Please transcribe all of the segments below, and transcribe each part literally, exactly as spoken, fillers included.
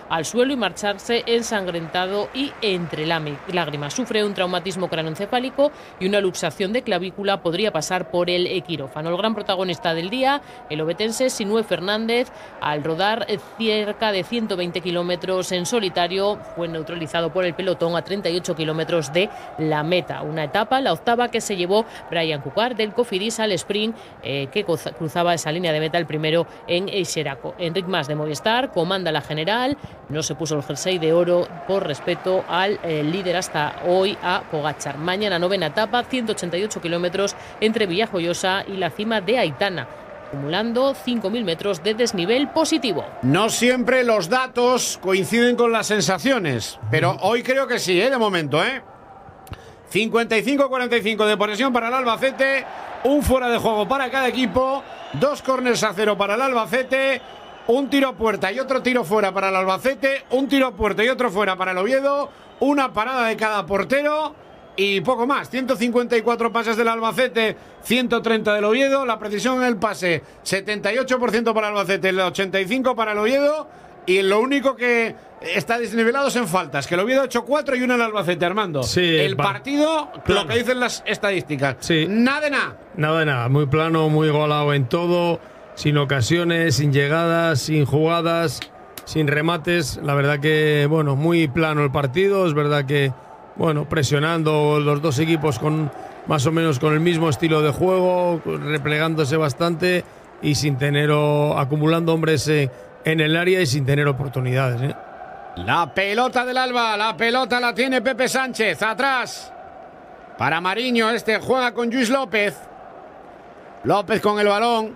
al suelo y marcharse ensangrentado y entre lágrimas. Sufre un traumatismo craneoencefálico y una luxación de clavícula. Podría pasar por el quirófano. El gran protagonista del día, el obetense Sinue Fernández, al rodar cerca de ciento veinte kilómetros en solitario, fue neutralizado por el pelotón a treinta y ocho kilómetros de la meta. Una etapa, la octava, que se llevó Brian Cucar del Cofidis al sprint, eh, que cruzaba esa línea de meta el primero en Xeraco. Enric Mas de Movistar comanda la general. No se puso el jersey de oro por respeto al eh, líder hasta hoy, a Pogačar. Mañana novena etapa, ciento ochenta y ocho kilómetros entre Villajoyosa y la cima de Aitana, acumulando cinco mil metros de desnivel positivo. No siempre los datos coinciden con las sensaciones, pero hoy creo que sí, ¿eh? De momento, ¿eh? cincuenta y cinco cuarenta y cinco de posesión para el Albacete, un fuera de juego para cada equipo, dos córners a cero para el Albacete, un tiro a puerta y otro tiro fuera para el Albacete, un tiro a puerta y otro fuera para el Oviedo, una parada de cada portero y poco más. ciento cincuenta y cuatro pases del Albacete, ciento treinta del Oviedo. La precisión en el pase, setenta y ocho por ciento para el Albacete, el ochenta y cinco por ciento para el Oviedo. Y lo único que está desnivelado es en faltas, que el Oviedo ha hecho cuatro y una el Albacete, Armando. Sí, el partido, plano. Lo que dicen las estadísticas. Sí. Nada de nada. Nada de nada. Muy plano, muy igualado en todo, sin ocasiones, sin llegadas, sin jugadas, sin remates. La verdad que, bueno, muy plano el partido. Es verdad que, bueno, presionando los dos equipos con más o menos con el mismo estilo de juego, replegándose bastante y sin tener o, acumulando hombres eh, en el área y sin tener oportunidades. ¿eh? La pelota del Alba, la pelota la tiene Pepe Sánchez, atrás para Mariño. Este juega con Lluís López. López con el balón.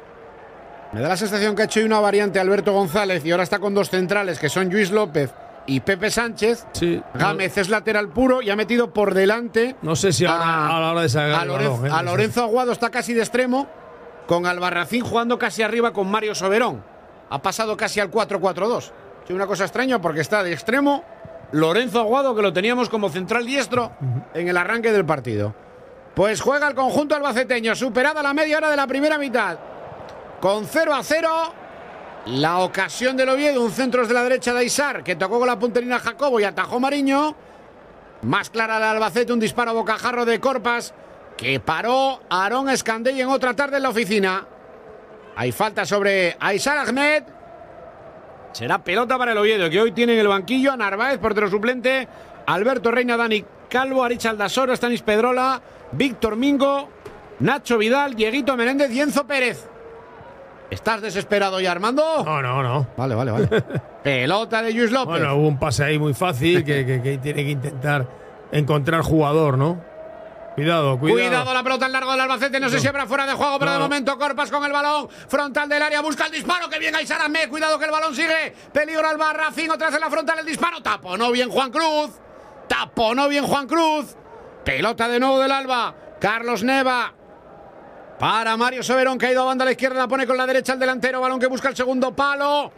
Me da la sensación que ha hecho una variante Alberto González y ahora está con dos centrales que son Lluís López y Pepe Sánchez. Sí, Gámez no, es lateral puro y ha metido por delante. No sé si a, a, a la hora de sacar a Lorenzo, el balón, ¿eh? a Lorenzo Aguado está casi de extremo, con Albarracín jugando casi arriba con Mario Soberón. Ha pasado casi al cuatro cuatro dos. Es una cosa extraña porque está de extremo Lorenzo Aguado, que lo teníamos como central diestro uh-huh. en el arranque del partido. Pues juega el conjunto albaceteño, superada la media hora de la primera mitad, con cero a cero. La ocasión del Oviedo, un centro desde la derecha de Aysar, que tocó con la punterina Jacobo y atajó Mariño. Más clara de Albacete, un disparo a bocajarro de Corpas, que paró a Aarón Escandell en otra tarde en la oficina. Hay falta sobre Aysar Ahmed. Será pelota para el Oviedo, que hoy tiene en el banquillo a Narváez, portero suplente, Alberto Reina, Dani Calvo, Arich Aldasoro, Stanis Pedrola, Víctor Mingo, Nacho Vidal, Dieguito Menéndez y Enzo Pérez. ¿Estás desesperado ya, Armando? No, no, no. Vale, vale, vale. Pelota de Lluís López. Bueno, hubo un pase ahí muy fácil que, que, que tiene que intentar encontrar jugador, ¿no? Cuidado, cuidado. Cuidado la pelota en largo del Albacete. No, no sé si habrá fuera de juego, pero no. de momento Corpas con el balón. Frontal del área, busca el disparo. Que bien Aysar Ahmed. Cuidado que el balón sigue. Peligro al Barracín. Otra vez en la frontal el disparo. Taponó bien Juan Cruz. Taponó bien Juan Cruz. Pelota de nuevo del Alba. Carlos Neva. Para Mario Soberón, que ha ido a banda a la izquierda. La pone con la derecha el delantero. Balón que busca el segundo palo.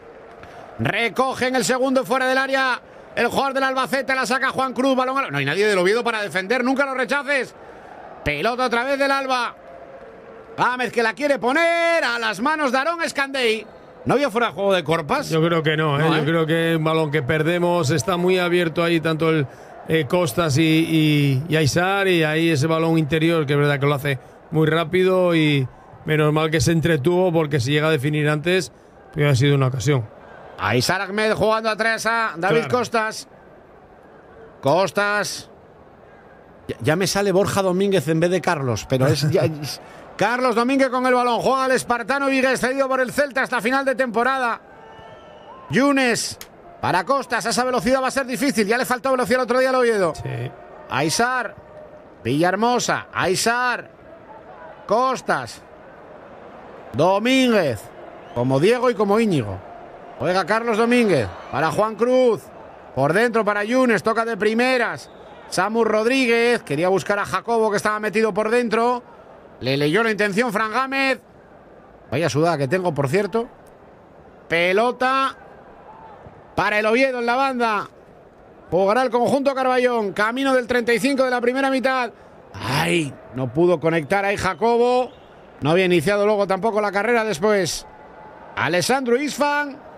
Recoge en el segundo fuera del área. El jugador del Albacete, la saca Juan Cruz, balón al... No hay nadie del Oviedo para defender, nunca lo rechaces. Pelota otra vez del Alba. Gámez que la quiere poner a las manos de Aarón Escandell. ¿No había fuera de juego de Corpas? Yo creo que no, ¿eh? no ¿eh? Yo creo que un balón que perdemos, está muy abierto ahí tanto el eh, Costas y, y, y Aysar, y ahí ese balón interior que es verdad que lo hace muy rápido y menos mal que se entretuvo porque si llega a definir antes, hubiera sido una ocasión. Aysar Ahmed jugando atrás a David claro. Costas. Costas. Ya, ya me sale Borja Domínguez en vez de Carlos, pero es, ya, es Carlos Domínguez con el balón. Juega el espartano Vigues, cedido por el Celta hasta final de temporada. Yunes para Costas. A esa velocidad va a ser difícil. Ya le faltó velocidad el otro día al Oviedo. Sí. Aysar. Villahermosa. Aysar. Costas. Domínguez. Como Diego y como Íñigo. Juega Carlos Domínguez para Juan Cruz. Por dentro para Yunes. Toca de primeras. Samu Rodríguez. Quería buscar a Jacobo, que estaba metido por dentro. Le leyó la intención Fran Gámez. Vaya sudada que tengo, por cierto. Pelota para el Oviedo en la banda. Jugará el conjunto Carballón. Camino del treinta y cinco de la primera mitad. Ay, no pudo conectar ahí Jacobo. No había iniciado luego tampoco la carrera después. Alessandro Isfan.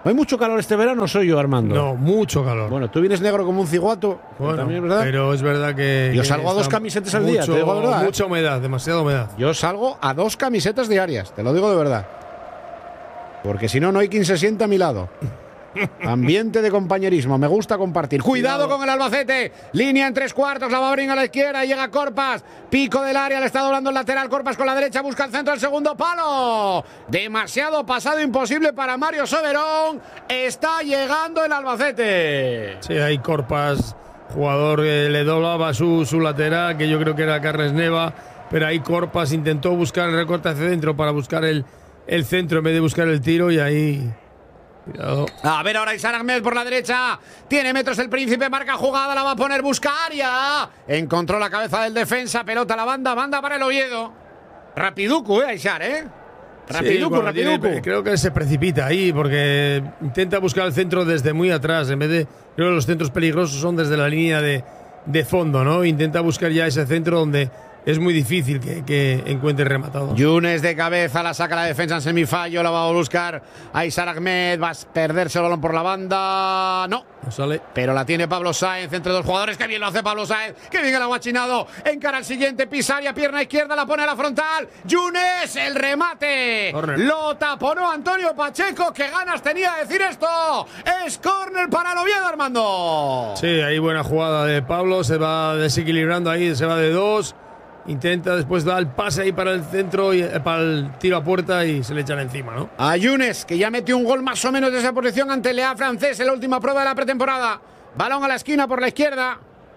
¿Hay mucho calor este verano o soy yo, Armando? No, mucho calor. Bueno, tú vienes negro como un ciguato. Bueno, también es verdad. pero es verdad que. Yo que salgo a dos camisetas al día, te digo de verdad. ¿eh? Mucha humedad, demasiada humedad. Yo salgo a dos camisetas diarias, te lo digo de verdad. Porque si no, no hay quien se sienta a mi lado. Ambiente de compañerismo, me gusta compartir. Cuidado con el Albacete. Línea en tres cuartos, la va a abrir a la izquierda y llega Corpas. Pico del área, le está doblando el lateral. Corpas con la derecha, busca el centro del segundo palo. Demasiado pasado, imposible para Mario Soberón. Está llegando el Albacete. Sí, hay Corpas, jugador que le doblaba su, su lateral, que yo creo que era Carles Neva. Pero ahí Corpas intentó buscar el recorte hacia dentro para buscar el, el centro en vez de buscar el tiro y ahí. Cuidado. A ver ahora Isaac Ahmed por la derecha. Tiene metros el Príncipe, marca jugada, la va a poner, busca área. Encontró la cabeza del defensa, pelota a la banda, banda para el Oviedo. Rapiducu, eh, Isaac, eh. Rapiducu, sí, Rapiducu. Tiene, creo que se precipita ahí porque intenta buscar el centro desde muy atrás. En vez de. Creo que los centros peligrosos son desde la línea de, de fondo, ¿no? Intenta buscar ya ese centro donde es muy difícil que, que encuentre rematado. Yunes de cabeza, la saca la defensa en semifallo, la va a buscar a Isaac Ahmed, va a perderse el balón por la banda. No. No sale. Pero la tiene Pablo Sáenz entre dos jugadores. Qué bien lo hace Pablo Sáenz. Qué bien el aguachinado. Encara al siguiente, Pisaria, pierna izquierda, la pone a la frontal. Yunes, el remate. Corner. Lo taponó Antonio Pacheco. Qué ganas tenía de decir esto. Es córner para el Oviedo, Armando. Sí, ahí buena jugada de Pablo. Se va desequilibrando ahí, se va de dos. Intenta, después da el pase ahí para el centro, y, para el tiro a puerta y se le echan encima, ¿no? A Yunes, que ya metió un gol más o menos de esa posición ante el Lea francés en la última prueba de la pretemporada. Balón a la esquina por la izquierda.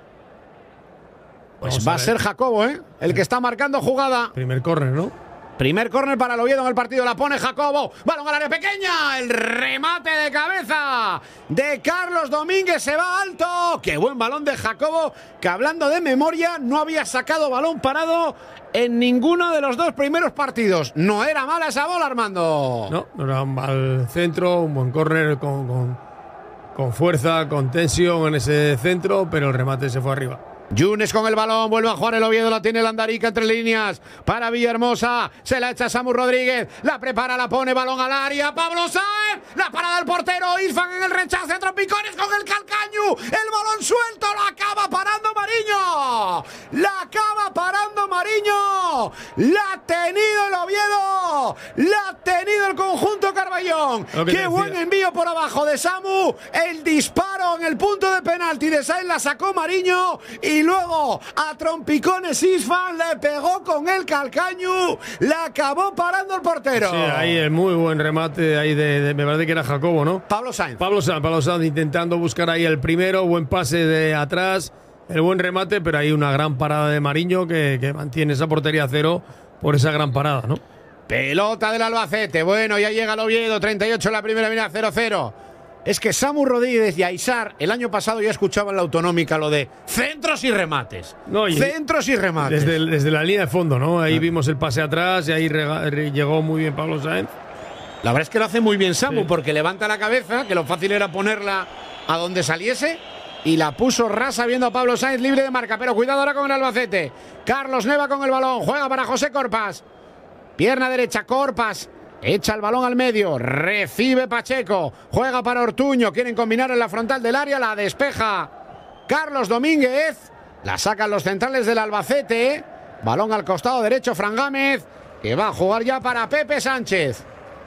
Pues Vamos va a, a ser Jacobo, ¿eh? El que está marcando jugada. Primer córner, ¿no? Primer córner para el Oviedo en el partido, la pone Jacobo, balón al área pequeña, el remate de cabeza de Carlos Domínguez, se va alto, qué buen balón de Jacobo, que hablando de memoria no había sacado balón parado en ninguno de los dos primeros partidos. No era mala esa bola, Armando. No, no era un mal centro, un buen córner con, con, con fuerza, con tensión en ese centro, pero el remate se fue arriba. Yunes con el balón, vuelve a jugar el Oviedo, la tiene el Andarica entre líneas para Villahermosa, se la echa Samu Rodríguez, la prepara, la pone, balón al área, Pablo Sáenz, la parada del portero, Irfan en el rechace, Trompicones con el Calcañu, el balón suelto, la acaba parando Mariño, la acaba parando Mariño, la ha tenido el Oviedo, la ha tenido el conjunto Carballón, qué buen envío por abajo de Samu, el disparo en el punto de penalti de Sáenz, la sacó Mariño y Y luego a Trompicones Isfan le pegó con el Calcañu, le acabó parando el portero. Sí, ahí el muy buen remate ahí de, de me parece que era Jacobo, ¿no? Pablo Sáenz. Pablo Sáenz, Pablo Sáenz intentando buscar ahí el primero, buen pase de atrás, el buen remate, pero hay una gran parada de Mariño que, que mantiene esa portería a cero por esa gran parada, ¿no? Pelota del Albacete, bueno, ya llega el Oviedo, treinta y ocho en la primera, mira, cero cero. Es que Samu Rodríguez y Aisar el año pasado ya escuchaban la autonómica lo de centros y remates. No, y centros y remates. Desde, desde la línea de fondo, ¿no? Ahí ah. vimos el pase atrás y ahí rega, re, llegó muy bien Pablo Sáenz. La verdad es que lo hace muy bien Samu, sí, porque levanta la cabeza, que lo fácil era ponerla a donde saliese, y la puso rasa viendo a Pablo Sáenz libre de marca. Pero cuidado ahora con el Albacete. Carlos Neva con el balón, juega para José Corpas. Pierna derecha, Corpas. Echa el balón al medio, recibe Pacheco, juega para Ortuño, quieren combinar en la frontal del área, la despeja Carlos Domínguez, la sacan los centrales del Albacete, balón al costado derecho, Fran Gámez, que va a jugar ya para Pepe Sánchez,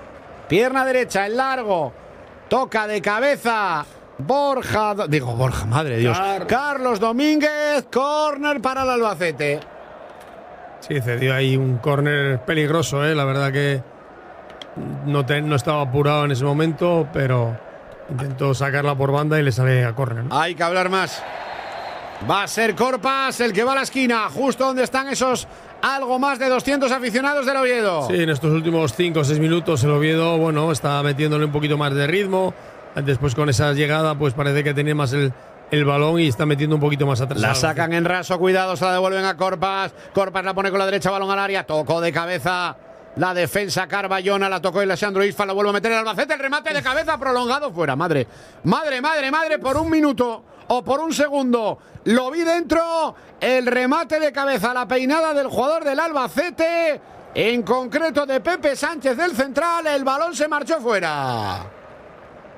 pierna derecha, el largo, toca de cabeza Borja, digo Borja, madre de Dios, Car Carlos Domínguez, córner para el Albacete. Sí, cedió ahí un córner peligroso, ¿eh? La verdad que No, te, no estaba apurado en ese momento, pero intentó sacarla por banda y le sale a córner, ¿no? Hay que hablar más. Va a ser Corpas el que va a la esquina, justo donde están esos algo más de doscientos aficionados del Oviedo. Sí, en estos últimos cinco o seis minutos el Oviedo, bueno, está metiéndole un poquito más de ritmo. Después con esa llegada, pues parece que tenía más el, el balón y está metiendo un poquito más atrás. La sacan en raso, cuidado, se la devuelven a Corpas. Corpas la pone con la derecha, balón al área, tocó de cabeza la defensa Carballona, la tocó el Alessandro Isfa, la vuelve a meter el Albacete, el remate de cabeza prolongado fuera. Madre, madre, madre, madre, por un minuto o por un segundo lo vi dentro, el remate de cabeza, la peinada del jugador del Albacete, en concreto de Pepe Sánchez del central, el balón se marchó fuera.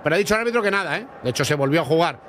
Pero ha dicho el árbitro que nada, ¿eh? De hecho, se volvió a jugar